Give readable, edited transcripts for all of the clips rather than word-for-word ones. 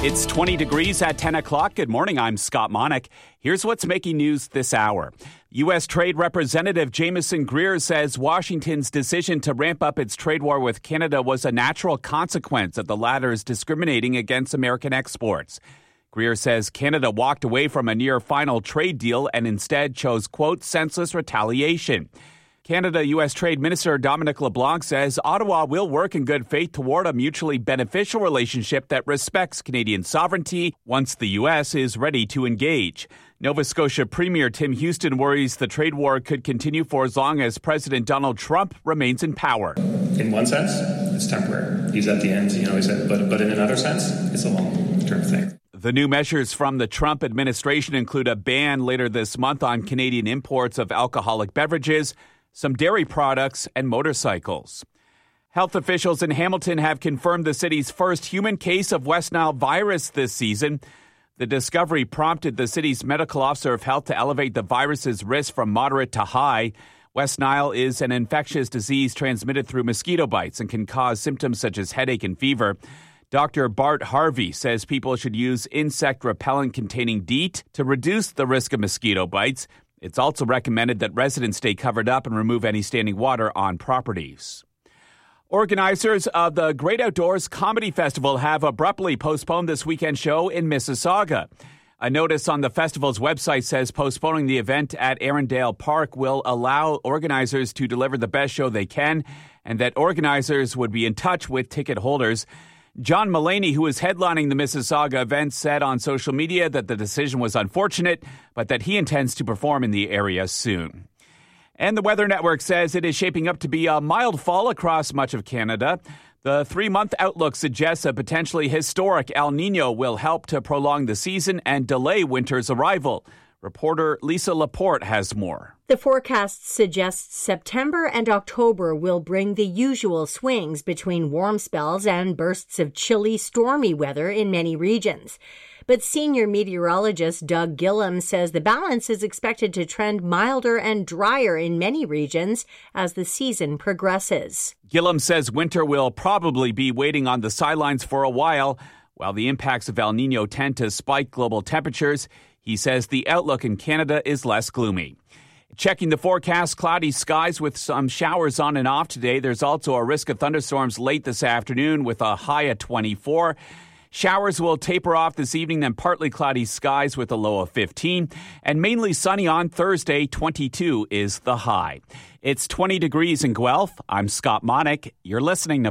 It's 20 degrees at 10 o'clock. Good morning. I'm Scott Monick. Here's what's making news this hour. U.S. Trade Representative Jamieson Greer says Washington's decision to ramp up its trade war with Canada was a natural consequence of the latter's discriminating against American exports. Greer says Canada walked away from a near-final trade deal and instead chose, quote, senseless retaliation. Canada-U.S. Trade Minister Dominic LeBlanc says Ottawa will work in good faith toward a mutually beneficial relationship that respects Canadian sovereignty once the U.S. is ready to engage. Nova Scotia Premier Tim Houston worries the trade war could continue for as long as President Donald Trump remains in power. In one sense, it's temporary. He's at the end, he said, but in another sense, it's a long-term thing. The new measures from the Trump administration include a ban later this month on Canadian imports of alcoholic beverages, some dairy products, and motorcycles. Health officials in Hamilton have confirmed the city's first human case of West Nile virus this season. The discovery prompted the city's medical officer of health to elevate the virus's risk from moderate to high. West Nile is an infectious disease transmitted through mosquito bites and can cause symptoms such as headache and fever. Dr. Bart Harvey says people should use insect repellent containing DEET to reduce the risk of mosquito bites. It's also recommended that residents stay covered up and remove any standing water on properties. Organizers of the Great Outdoors Comedy Festival have abruptly postponed this weekend show in Mississauga. A notice on the festival's website says postponing the event at Arundel Park will allow organizers to deliver the best show they can, and that organizers would be in touch with ticket holders. John Mulaney, who is headlining the Mississauga event, said on social media that the decision was unfortunate, but that he intends to perform in the area soon. And the Weather Network says it is shaping up to be a mild fall across much of Canada. The 3-month outlook suggests a potentially historic El Niño will help to prolong the season and delay winter's arrival. Reporter Lisa Laporte has more. The forecast suggests September and October will bring the usual swings between warm spells and bursts of chilly, stormy weather in many regions. But senior meteorologist Doug Gillum says the balance is expected to trend milder and drier in many regions as the season progresses. Gillum says winter will probably be waiting on the sidelines for a while the impacts of El Niño tend to spike global temperatures. He says the outlook in Canada is less gloomy. Checking the forecast, cloudy skies with some showers on and off today. There's also a risk of thunderstorms late this afternoon with a high at 24. Showers will taper off this evening, then partly cloudy skies with a low of 15. And mainly sunny on Thursday, 22 is the high. It's 20 degrees in Guelph. I'm Scott Monick. You're listening to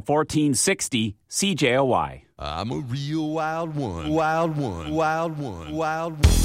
1460 CJOY. I'm a real wild one. Wild one. Wild one. Wild one.